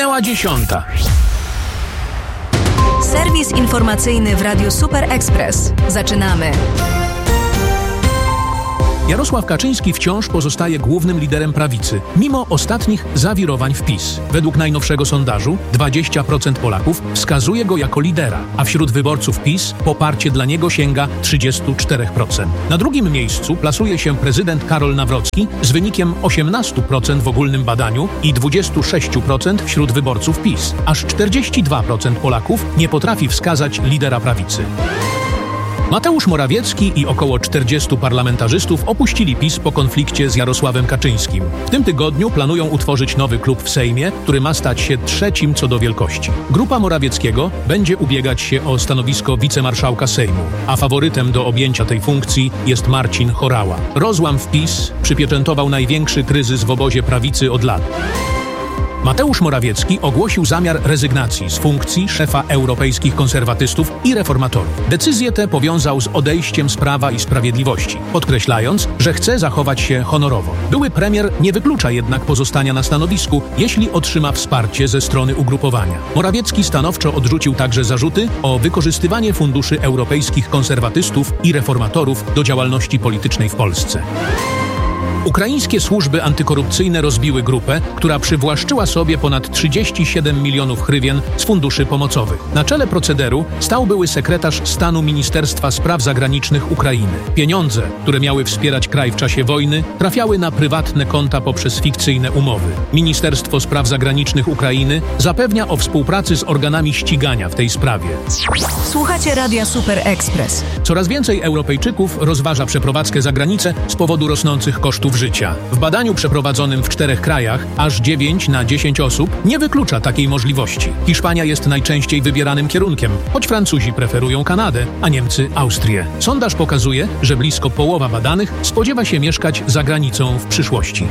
Minęła 10. Serwis informacyjny w Radiu Super Express. Zaczynamy. Jarosław Kaczyński wciąż pozostaje głównym liderem prawicy, mimo ostatnich zawirowań w PiS. Według najnowszego sondażu 20% Polaków wskazuje go jako lidera, a wśród wyborców PiS poparcie dla niego sięga 34%. Na drugim miejscu plasuje się prezydent Karol Nawrocki z wynikiem 18% w ogólnym badaniu i 26% wśród wyborców PiS. Aż 42% Polaków nie potrafi wskazać lidera prawicy. Mateusz Morawiecki i około 40 parlamentarzystów opuścili PiS po konflikcie z Jarosławem Kaczyńskim. W tym tygodniu planują utworzyć nowy klub w Sejmie, który ma stać się trzecim co do wielkości. Grupa Morawieckiego będzie ubiegać się o stanowisko wicemarszałka Sejmu, a faworytem do objęcia tej funkcji jest Marcin Horała. Rozłam w PiS przypieczętował największy kryzys w obozie prawicy od lat. Mateusz Morawiecki ogłosił zamiar rezygnacji z funkcji szefa europejskich konserwatystów i reformatorów. Decyzję tę powiązał z odejściem z Prawa i Sprawiedliwości, podkreślając, że chce zachować się honorowo. Były premier nie wyklucza jednak pozostania na stanowisku, jeśli otrzyma wsparcie ze strony ugrupowania. Morawiecki stanowczo odrzucił także zarzuty o wykorzystywanie funduszy europejskich konserwatystów i reformatorów do działalności politycznej w Polsce. Ukraińskie służby antykorupcyjne rozbiły grupę, która przywłaszczyła sobie ponad 37 milionów hrywien z funduszy pomocowych. Na czele procederu stał były sekretarz stanu Ministerstwa Spraw Zagranicznych Ukrainy. Pieniądze, które miały wspierać kraj w czasie wojny, trafiały na prywatne konta poprzez fikcyjne umowy. Ministerstwo Spraw Zagranicznych Ukrainy zapewnia o współpracy z organami ścigania w tej sprawie. Słuchacie Radia Super Express. Coraz więcej Europejczyków rozważa przeprowadzkę za granicę z powodu rosnących kosztów życia. W badaniu przeprowadzonym w 4 krajach aż 9 na 10 osób nie wyklucza takiej możliwości. Hiszpania jest najczęściej wybieranym kierunkiem, choć Francuzi preferują Kanadę, a Niemcy Austrię. Sondaż pokazuje, że blisko połowa badanych spodziewa się mieszkać za granicą w przyszłości.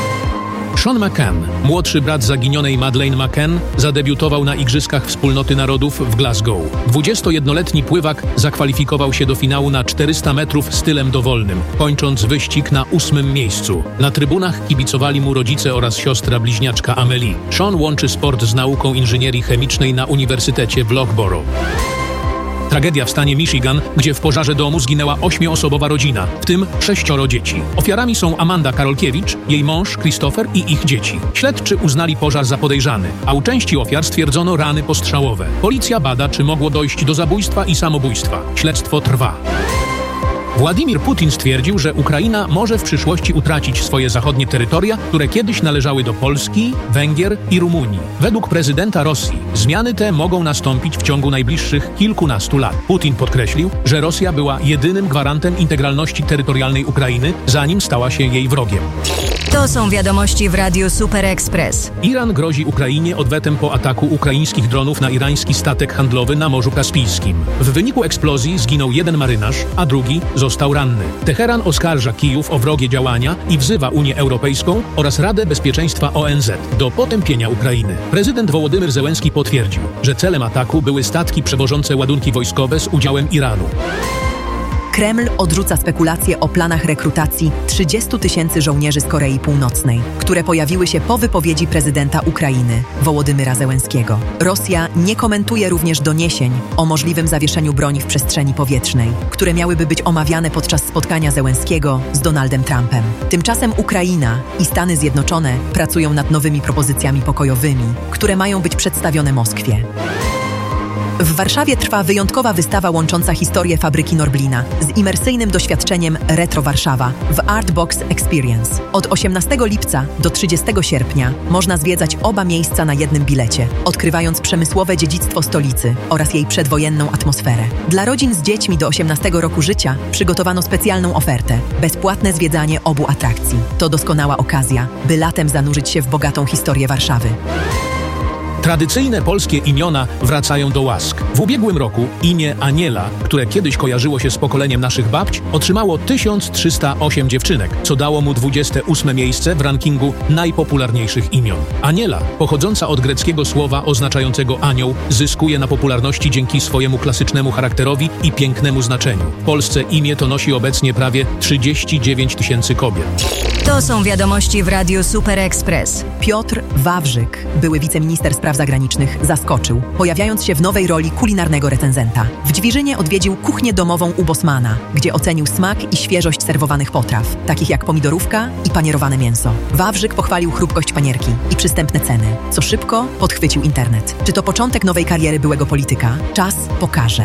Sean McCann, młodszy brat zaginionej Madeleine McCann, zadebiutował na Igrzyskach Wspólnoty Narodów w Glasgow. 21-letni pływak zakwalifikował się do finału na 400 metrów stylem dowolnym, kończąc wyścig na 8. miejscu. Na trybunach kibicowali mu rodzice oraz siostra bliźniaczka Amelie. Sean łączy sport z nauką inżynierii chemicznej na Uniwersytecie w Loughborough. Tragedia w stanie Michigan, gdzie w pożarze domu zginęła 8-osobowa rodzina, w tym 6 dzieci. Ofiarami są Amanda Karolkiewicz, jej mąż Christopher i ich dzieci. Śledczy uznali pożar za podejrzany, a u części ofiar stwierdzono rany postrzałowe. Policja bada, czy mogło dojść do zabójstwa i samobójstwa. Śledztwo trwa. Władimir Putin stwierdził, że Ukraina może w przyszłości utracić swoje zachodnie terytoria, które kiedyś należały do Polski, Węgier i Rumunii. Według prezydenta Rosji zmiany te mogą nastąpić w ciągu najbliższych kilkunastu lat. Putin podkreślił, że Rosja była jedynym gwarantem integralności terytorialnej Ukrainy, zanim stała się jej wrogiem. To są wiadomości w Radiu Super Express. Iran grozi Ukrainie odwetem po ataku ukraińskich dronów na irański statek handlowy na Morzu Kaspijskim. W wyniku eksplozji zginął 1 marynarz, a drugi został ranny. Teheran oskarża Kijów o wrogie działania i wzywa Unię Europejską oraz Radę Bezpieczeństwa ONZ do potępienia Ukrainy. Prezydent Wołodymyr Zełenski potwierdził, że celem ataku były statki przewożące ładunki wojskowe z udziałem Iranu. Kreml odrzuca spekulacje o planach rekrutacji 30 000 żołnierzy z Korei Północnej, które pojawiły się po wypowiedzi prezydenta Ukrainy, Wołodymyra Zełenskiego. Rosja nie komentuje również doniesień o możliwym zawieszeniu broni w przestrzeni powietrznej, które miałyby być omawiane podczas spotkania Zełenskiego z Donaldem Trumpem. Tymczasem Ukraina i Stany Zjednoczone pracują nad nowymi propozycjami pokojowymi, które mają być przedstawione Moskwie. W Warszawie trwa wyjątkowa wystawa łącząca historię fabryki Norblina z imersyjnym doświadczeniem Retro Warszawa w Artbox Experience. Od 18 lipca do 30 sierpnia można zwiedzać oba miejsca na jednym bilecie, odkrywając przemysłowe dziedzictwo stolicy oraz jej przedwojenną atmosferę. Dla rodzin z dziećmi do 18 roku życia przygotowano specjalną ofertę – bezpłatne zwiedzanie obu atrakcji. To doskonała okazja, by latem zanurzyć się w bogatą historię Warszawy. Tradycyjne polskie imiona wracają do łask. W ubiegłym roku imię Aniela, które kiedyś kojarzyło się z pokoleniem naszych babć, otrzymało 1308 dziewczynek, co dało mu 28 miejsce w rankingu najpopularniejszych imion. Aniela, pochodząca od greckiego słowa oznaczającego anioł, zyskuje na popularności dzięki swojemu klasycznemu charakterowi i pięknemu znaczeniu. W Polsce imię to nosi obecnie prawie 39 000 kobiet. To są wiadomości w Radiu Super Express. Piotr Wawrzyk, były wiceminister spraw zagranicznych, zaskoczył, pojawiając się w nowej roli kulinarnego recenzenta. W Dźwiżynie odwiedził kuchnię domową u Bosmana, gdzie ocenił smak i świeżość serwowanych potraw, takich jak pomidorówka i panierowane mięso. Wawrzyk pochwalił chrupkość panierki i przystępne ceny, co szybko podchwycił internet. Czy to początek nowej kariery byłego polityka? Czas pokaże.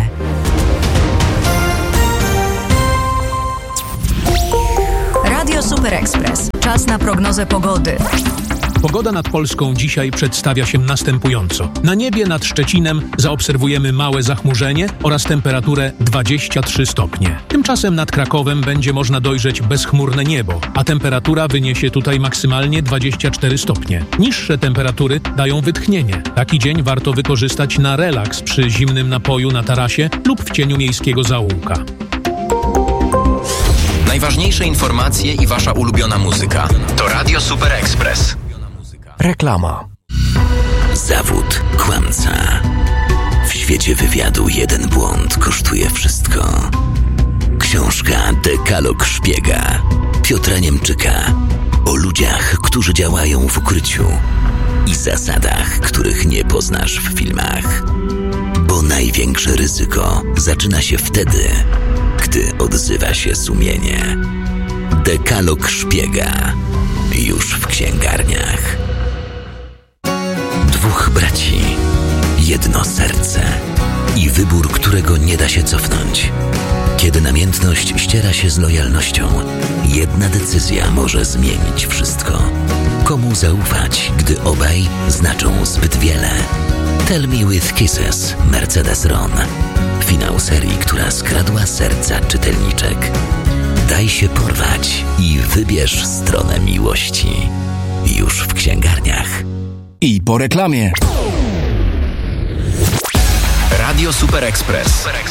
Radio Super Express. Czas na prognozę pogody. Pogoda nad Polską dzisiaj przedstawia się następująco. Na niebie nad Szczecinem zaobserwujemy małe zachmurzenie oraz temperaturę 23 stopnie. Tymczasem nad Krakowem będzie można dojrzeć bezchmurne niebo, a temperatura wyniesie tutaj maksymalnie 24 stopnie. Niższe temperatury dają wytchnienie. Taki dzień warto wykorzystać na relaks przy zimnym napoju na tarasie lub w cieniu miejskiego zaułka. Najważniejsze informacje i wasza ulubiona muzyka to Radio Super Express. Reklama. Zawód kłamca. W świecie wywiadu jeden błąd kosztuje wszystko. Książka Dekalog szpiega Piotra Niemczyka o ludziach, którzy działają w ukryciu i zasadach, których nie poznasz w filmach. Bo największe ryzyko zaczyna się wtedy, gdy odzywa się sumienie. Dekalog szpiega już w księgarniach. Dwóch braci, jedno serce i wybór, którego nie da się cofnąć. Kiedy namiętność ściera się z lojalnością, jedna decyzja może zmienić wszystko. Komu zaufać, gdy obaj znaczą zbyt wiele? Tell Me With Kisses, Mercedes Ron. Finał serii, która skradła serca czytelniczek. Daj się porwać i wybierz stronę miłości. Już w księgarniach. I po reklamie. Radio Super Express.